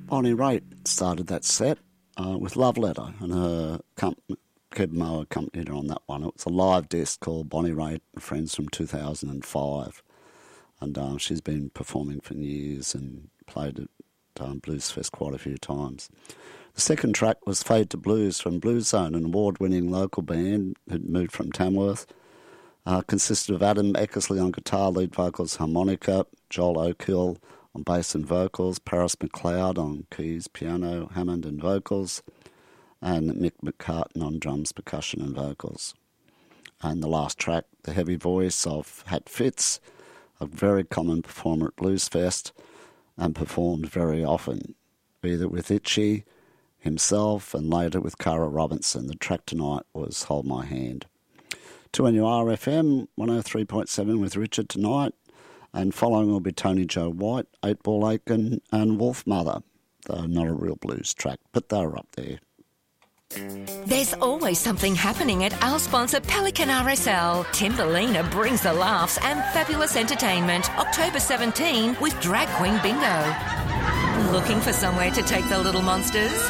Bonnie Raitt started that set with Love Letter, and her Keb Mo accompanied her on that one. It was a live disc called Bonnie Raitt and Friends from 2005, and she's been performing for years and played at Blues Fest quite a few times. The second track was Fade to Blues from Blue Zone, an award-winning local band who'd moved from Tamworth. Consisted of Adam Eckersley on guitar, lead vocals, harmonica, Joel Oakhill on bass and vocals, Paris McLeod on keys, piano, Hammond and vocals, and Mick McCartan on drums, percussion and vocals. And the last track, the heavy voice of Hat Fitz, a very common performer at Blues Fest and performed very often, either with Itchy, himself, and later with Cara Robinson. The track tonight was Hold My Hand. 2NURFM 103.7 with Richard tonight, and following will be Tony Joe White, 8 Ball Aiken and Wolf Mother. Though not a real blues track, but they're up there. There's always something happening at our sponsor Pelican RSL. Timberlina brings the laughs and fabulous entertainment October 17 with Drag Queen Bingo. Looking for somewhere to take the little monsters?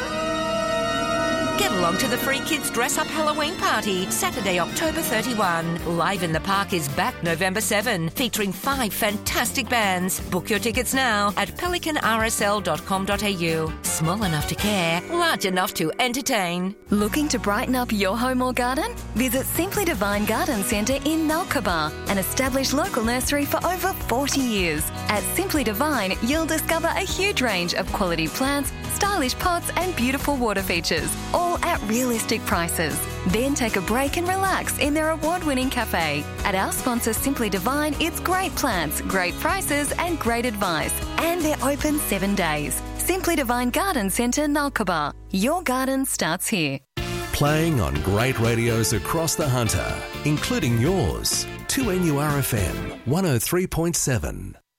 Get along to the Free Kids Dress Up Halloween Party, Saturday, October 31. Live in the Park is back November 7, featuring 5 fantastic bands. Book your tickets now at pelicanrsl.com.au. Small enough to care, large enough to entertain. Looking to brighten up your home or garden? Visit Simply Divine Garden Centre in Nulkaba, an established local nursery for over 40 years. At Simply Divine, you'll discover a huge range of quality plants, stylish pots and beautiful water features, all at realistic prices. Then take a break and relax in their award-winning cafe. At our sponsor Simply Divine, it's great plants, great prices and great advice. And they're open 7 days. Simply Divine Garden Centre, Nulkaba. Your garden starts here. Playing on great radios across the Hunter, including yours. 2NURFM 103.7.